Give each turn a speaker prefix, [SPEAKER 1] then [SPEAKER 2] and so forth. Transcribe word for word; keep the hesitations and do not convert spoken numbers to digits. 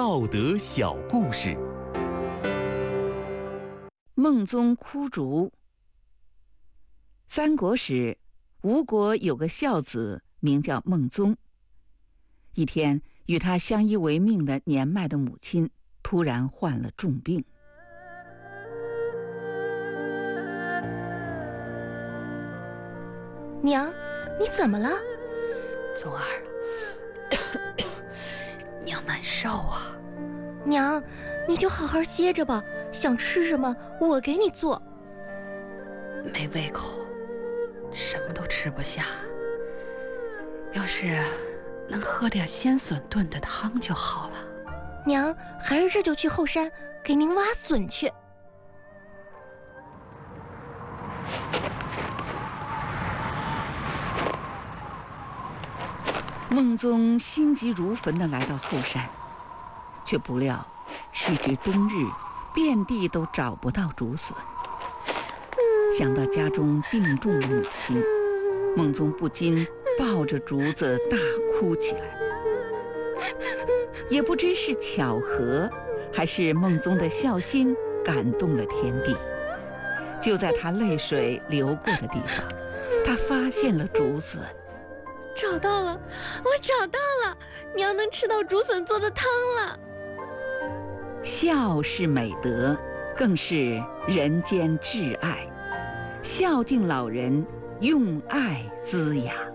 [SPEAKER 1] 道德小故事。
[SPEAKER 2] 孟宗哭竹。三国时，吴国有个孝子，名叫孟宗。一天，与他相依为命的年迈的母亲突然患了重病。
[SPEAKER 3] 娘，你怎么了？
[SPEAKER 4] 宗儿，娘难受啊。
[SPEAKER 3] 娘，你就好好歇着吧，想吃什么我给你做。
[SPEAKER 4] 没胃口，什么都吃不下。要是能喝点鲜笋炖的汤就好了。
[SPEAKER 3] 娘，孩儿这就去后山给您挖笋去。
[SPEAKER 2] 孟宗心急如焚地来到后山，却不料时值冬日，遍地都找不到竹笋。想到家中病重的母亲，孟宗不禁抱着竹子大哭起来。也不知是巧合，还是孟宗的孝心感动了天地。就在他泪水流过的地方，他发现了竹笋。
[SPEAKER 3] 找到了，我找到了，娘能吃到竹笋做的汤了。
[SPEAKER 2] 孝是美德，更是人间至爱。孝敬老人，用爱滋养。